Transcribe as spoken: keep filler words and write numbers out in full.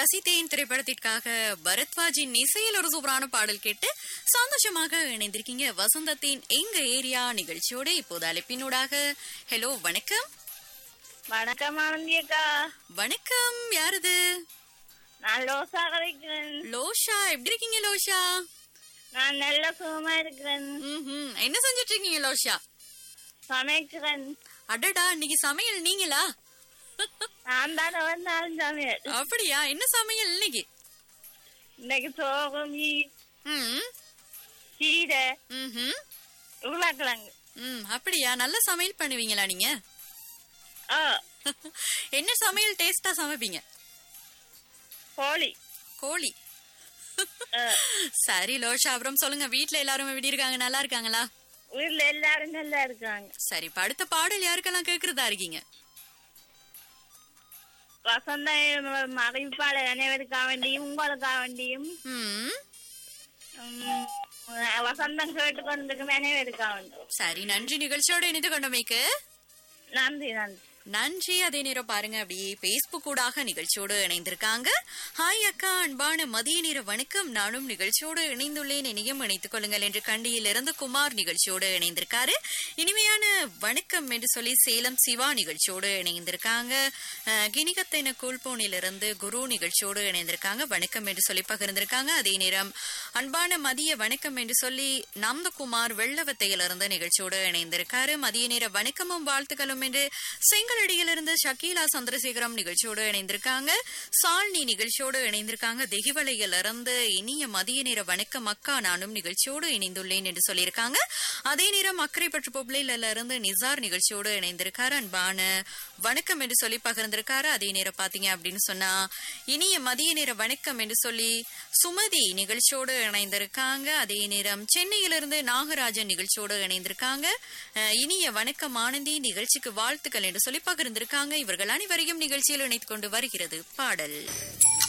ரசித்தேன் திரைப்படத்திற்காக பரத்வாஜின் இசையில் ஒரு சூப்பரான பாடல் கேட்டு சந்தோஷமாக இணைந்திருக்கீங்க வசந்தத்தின் எங்க ஏரியா நிகழ்ச்சியோட. இப்போது அழைப்பினூடாக ஹலோ வணக்கம். வணக்கம் ஆனந்தியக்கா. வணக்கம், யாரது? நான் லோஷா கலைக்கிறேன். லோஷா, எப்படி இருக்கீங்க லோஷா? நான் நல்ல சுகமா இருக்கிறேன். ம்ஹும். என்ன செஞ்சுட்டு இருக்கீங்க லோஷா? சமைக்கிறேன். அடடா, இன்னைக்கு சமையல் நீங்களா? நான் தான் வந்தாலும் சமையல். அப்படியா, என்ன சமையல் இன்னைக்கு? இன்னைக்கு சோகம் ம் கீரை ம்ஹும். உருளைக்கிழங்கு. ம் அப்படியா, நல்ல சமையல் பண்ணுவீங்களா நீங்க? ஓ, என்ன சமையல் டேஸ்டா சமைப்பீங்க? கோழி. கோழி. ஆ, சரி லோஷா, அப்புறம் சொல்லுங்க, வீட்ல எல்லாரும் எப்படி இருக்காங்க? நல்லா இருக்காங்களா? வீட்டுல எல்லாரும் நல்லா இருக்காங்க. சரி, இப்ப அடுத்த பாடல் யாருக்கெல்லாம் கேக்குறதா இருக்கீங்க? வசந்த அறிவிப்பாளர் அனைவருக்காக வேண்டியும் உங்களுக்காக வேண்டியும் ம் உம், வசந்தம் கேட்டுக்கொண்டிருக்கும் அனைவருக்காக வேண்டியும். சரி, நன்றி நிகழ்ச்சியோட இணைந்து கொண்டமைக்கு. நன்றி நன்றி நன்றி. அதே நேரம் பாருங்க, அப்படியே பேஸ்புக் ஊடாக நிகழ்ச்சியோடு இணைந்திருக்காங்க. ஹாய் அக்கா, அன்பான மதிய நேர வணக்கம். நானும் நிகழ்ச்சியோடு இணைந்துள்ளேன், இணையும் இணைத்துக் கொள்ளுங்கள் என்று கண்டியிலிருந்து குமார் நிகழ்ச்சியோடு இணைந்திருக்காரு. இனிமையான வணக்கம் என்று சொல்லி சேலம் சிவா நிகழ்ச்சியோடு இணைந்திருக்காங்க. கிணிகத்தின கூழ்போனிலிருந்து குரு நிகழ்ச்சியோடு இணைந்திருக்காங்க. வணக்கம் என்று சொல்லி பகிர்ந்திருக்காங்க. அதே நேரம் அன்பான மதிய வணக்கம் என்று சொல்லி நந்தகுமார் வெள்ளவத்தையிலிருந்து நிகழ்ச்சியோடு இணைந்திருக்காரு. மதிய நேர வணக்கமும் வாழ்த்துக்களும் என்று செங்கலடியிலிருந்து ஷக்கீலா சந்திரசேகரம் நிகழ்ச்சியோடு இணைந்திருக்காங்க. சால்னி நிகழ்ச்சியோடு இணைந்திருக்காங்க. தெகிவலையிலிருந்து இனிய மதிய நேர வணக்கம் அக்கா, நானும் நிகழ்ச்சியோடு இணைந்துள்ளேன் என்று சொல்லியிருக்காங்க. அதே நேரம் அக்கரைப்பற்று பொப்ளையில இருந்து நிசார் நிகழ்ச்சியோடு இணைந்திருக்காரு. அன்பான வணக்கம் என்று சொல்லி பகிர்ந்திருக்காரு. அதே நேரம் பாத்தீங்க அப்படின்னு சொன்னா இனிய மதிய நேர வணக்கம் என்று சொல்லி சுமதி நிகழ்ச்சியோடு இணைந்திருக்காங்க. அதே நேரம் சென்னையிலிருந்து நாகராஜன் நிகழ்ச்சியோடு இணைந்திருக்காங்க. இனிய வணக்கம் ஆனந்தி, நிகழ்ச்சிக்கு வாழ்த்துக்கள் என்று சொல்லி பகிர்ந்திருக்காங்க. இவர்கள் அனைவரையும் நிகழ்ச்சியில் இணைத்துக் கொண்டு வருகிறது பாடல்.